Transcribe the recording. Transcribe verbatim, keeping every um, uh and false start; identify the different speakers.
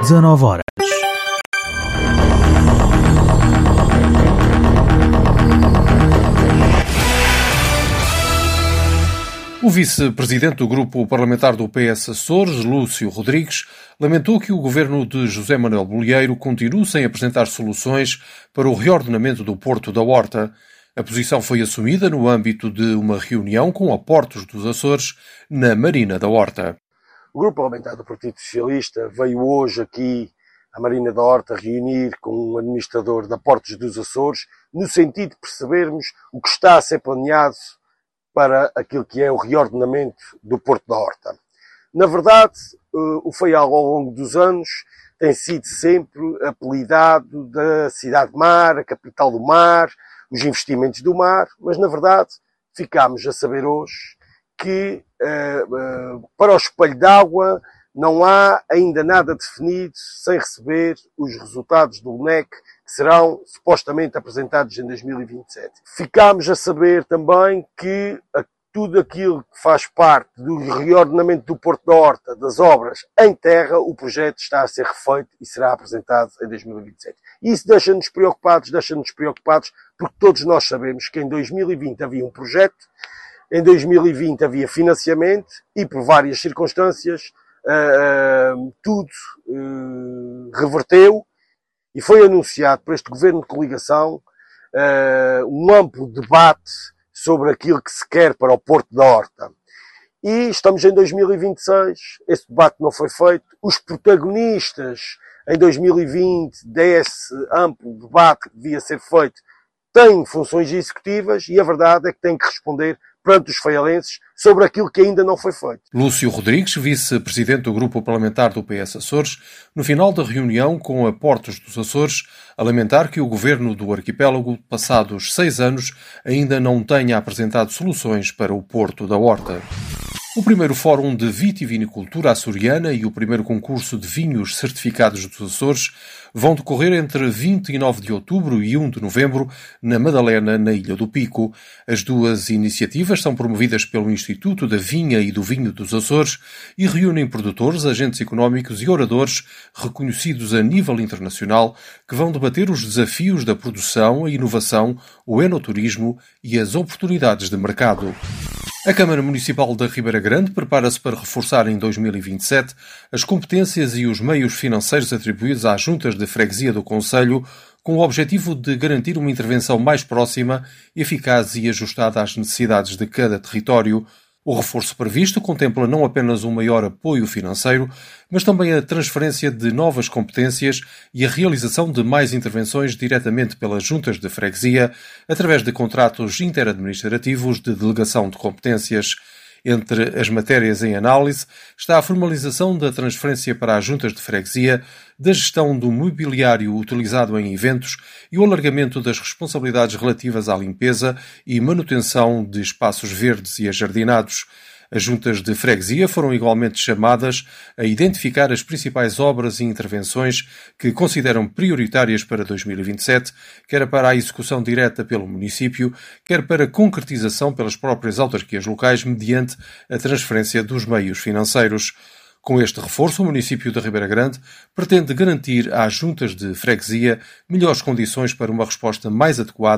Speaker 1: dezanove horas. O vice-presidente do grupo parlamentar do P S Açores, Lúcio Rodrigues, lamentou que o governo de José Manuel Bolieiro continue sem apresentar soluções para o reordenamento do Porto da Horta. A posição foi assumida no âmbito de uma reunião com a Portos dos Açores, na Marina da Horta.
Speaker 2: O grupo parlamentar do Partido Socialista veio hoje aqui à Marina da Horta reunir com o administrador da Portos dos Açores, no sentido de percebermos o que está a ser planeado para aquilo que é o reordenamento do Porto da Horta. Na verdade, o Faial, ao longo dos anos, tem sido sempre apelidado da cidade-mar, a capital do mar, os investimentos do mar, mas, na verdade, ficámos a saber hoje que, para o espelho d'água, não há ainda nada definido sem receber os resultados do L N E C, que serão supostamente apresentados em dois mil e vinte e sete. Ficámos a saber também que tudo aquilo que faz parte do reordenamento do Porto da Horta, das obras em terra, o projeto está a ser refeito e será apresentado em dois mil e vinte e sete. Isso deixa-nos preocupados, deixa-nos preocupados, porque todos nós sabemos que em dois mil e vinte havia um projeto, em dois mil e vinte havia financiamento e, por várias circunstâncias, uh, uh, tudo uh, reverteu. E foi anunciado por este governo de coligação uh, um amplo debate sobre aquilo que se quer para o Porto da Horta. E estamos em dois mil e vinte e seis, esse debate não foi feito. Os protagonistas em dois mil e vinte desse amplo debate que devia ser feito têm funções executivas e a verdade é que têm que responder perante os faialenses sobre aquilo que ainda não foi feito.
Speaker 1: Lúcio Rodrigues, vice-presidente do grupo parlamentar do P S Açores, no final da reunião com a Portos dos Açores, a lamentar que o governo do arquipélago, passados seis anos, ainda não tenha apresentado soluções para o Porto da Horta. O primeiro Fórum de Vitivinicultura Açoriana e o primeiro concurso de vinhos certificados dos Açores vão decorrer entre vinte e nove de outubro e um de novembro na Madalena, na Ilha do Pico. As duas iniciativas são promovidas pelo Instituto da Vinha e do Vinho dos Açores e reúnem produtores, agentes económicos e oradores reconhecidos a nível internacional que vão debater os desafios da produção, a inovação, o enoturismo e as oportunidades de mercado. A Câmara Municipal da Ribeira Grande prepara-se para reforçar em dois mil e vinte e sete as competências e os meios financeiros atribuídos às juntas de freguesia do concelho, com o objetivo de garantir uma intervenção mais próxima, eficaz e ajustada às necessidades de cada território. O reforço previsto contempla não apenas um maior apoio financeiro, mas também a transferência de novas competências e a realização de mais intervenções diretamente pelas juntas de freguesia, através de contratos interadministrativos de delegação de competências. Entre as matérias em análise está a formalização da transferência para as juntas de freguesia, da gestão do mobiliário utilizado em eventos e o alargamento das responsabilidades relativas à limpeza e manutenção de espaços verdes e ajardinados. As juntas de freguesia foram igualmente chamadas a identificar as principais obras e intervenções que consideram prioritárias para dois mil e vinte e sete, quer para a execução direta pelo município, quer para concretização pelas próprias autarquias locais mediante a transferência dos meios financeiros. Com este reforço, o município da Ribeira Grande pretende garantir às juntas de freguesia melhores condições para uma resposta mais adequada